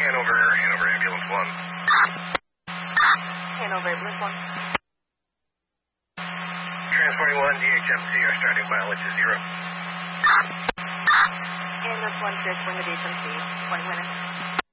Hanover, ambulance 1. Hanover, ambulance 1. Transporting 1, DHMC, our starting mileage is 0. Ambulance 1, transporting the DHMC, 20 minutes.